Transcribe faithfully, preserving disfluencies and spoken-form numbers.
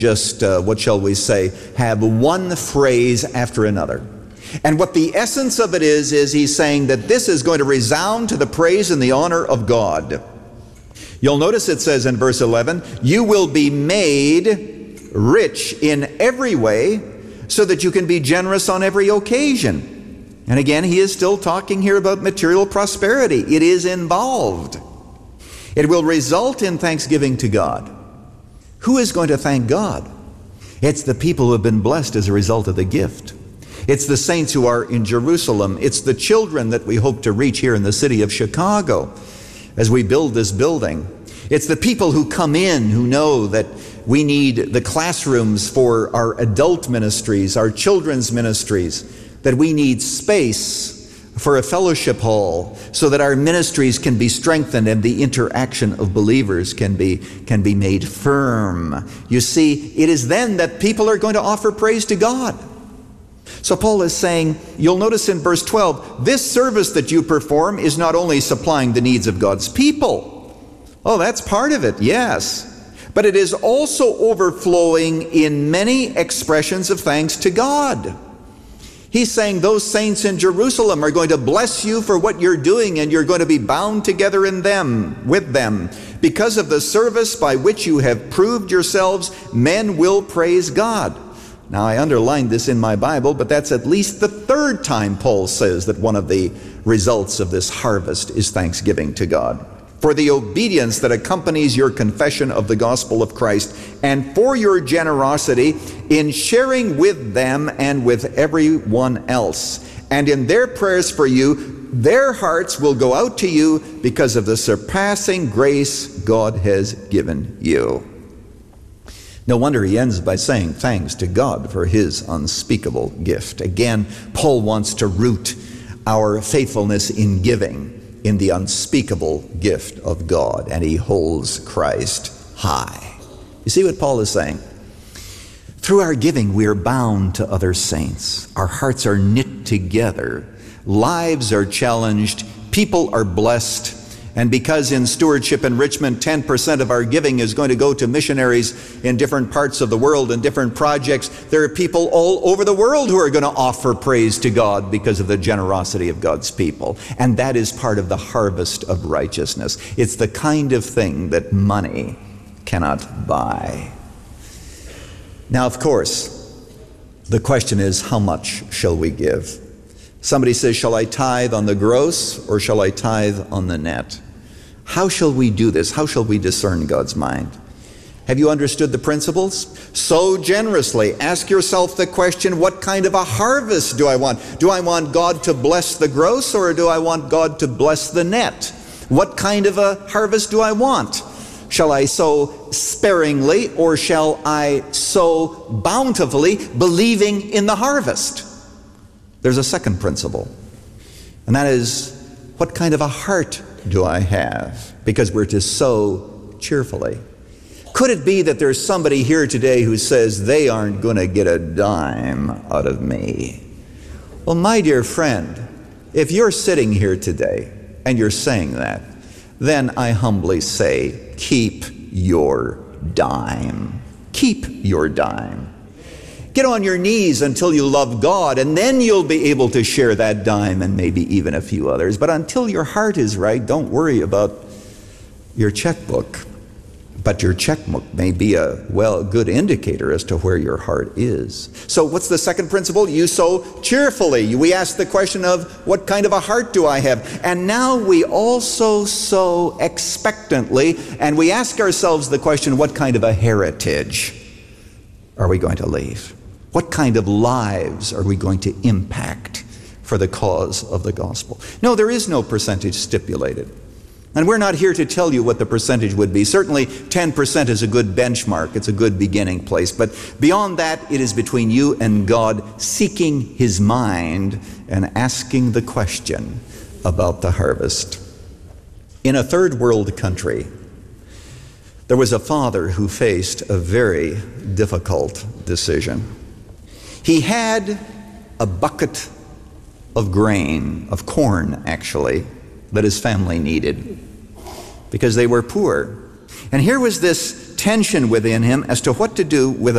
just, uh, what shall we say, have one phrase after another. And what the essence of it is, is he's saying that this is going to resound to the praise and the honor of God. You'll notice it says in verse eleven, you will be made rich in every way so that you can be generous on every occasion. And again, he is still talking here about material prosperity. It is involved. It will result in thanksgiving to God. Who is going to thank God? It's the people who have been blessed as a result of the gift. It's the saints who are in Jerusalem. It's the children that we hope to reach here in the city of Chicago as we build this building. It's the people who come in who know that we need the classrooms for our adult ministries, our children's ministries, that we need space for a fellowship hall so that our ministries can be strengthened and the interaction of believers can be, can be made firm. You see, it is then that people are going to offer praise to God. So Paul is saying, you'll notice in verse twelve, this service that you perform is not only supplying the needs of God's people. Oh, that's part of it, yes. But it is also overflowing in many expressions of thanks to God. He's saying those saints in Jerusalem are going to bless you for what you're doing, and you're going to be bound together in them, with them. Because of the service by which you have proved yourselves, men will praise God. Now, I underlined this in my Bible, but that's at least the third time Paul says that one of the results of this harvest is thanksgiving to God. For the obedience that accompanies your confession of the gospel of Christ, and for your generosity in sharing with them and with everyone else. And in their prayers for you, their hearts will go out to you because of the surpassing grace God has given you. No wonder he ends by saying thanks to God for his unspeakable gift. Again, Paul wants to root our faithfulness in giving in the unspeakable gift of God, and he holds Christ high. You see what Paul is saying? Through our giving, we are bound to other saints. Our hearts are knit together. Lives are challenged. People are blessed. And because in Stewardship Enrichment, ten percent of our giving is going to go to missionaries in different parts of the world and different projects, there are people all over the world who are going to offer praise to God because of the generosity of God's people. And that is part of the harvest of righteousness. It's the kind of thing that money cannot buy. Now, of course, the question is, how much shall we give? Somebody says, shall I tithe on the gross or shall I tithe on the net? How shall we do this? How shall we discern God's mind? Have you understood the principles? Sow generously. Ask yourself the question, what kind of a harvest do I want? Do I want God to bless the gross or do I want God to bless the net? What kind of a harvest do I want? Shall I sow sparingly or shall I sow bountifully, believing in the harvest? There's a second principle, and that is, what kind of a heart do I have? Because we're to sow cheerfully. Could it be that there's somebody here today who says they aren't going to get a dime out of me? Well, my dear friend, if you're sitting here today and you're saying that, then I humbly say, keep your dime. Keep your dime. Get on your knees until you love God, and then you'll be able to share that dime and maybe even a few others. But until your heart is right, don't worry about your checkbook. But your checkbook may be a, well, good indicator as to where your heart is. So what's the second principle? You sow cheerfully. We ask the question of, what kind of a heart do I have? And now we also sow expectantly, and we ask ourselves the question, what kind of a heritage are we going to leave? What kind of lives are we going to impact for the cause of the gospel? No, there is no percentage stipulated. And we're not here to tell you what the percentage would be. Certainly ten percent is a good benchmark. It's a good beginning place. But beyond that, it is between you and God, seeking his mind and asking the question about the harvest. In a third world country, there was a father who faced a very difficult decision. He had a bucket of grain, of corn actually, that his family needed because they were poor. And here was this tension within him as to what to do with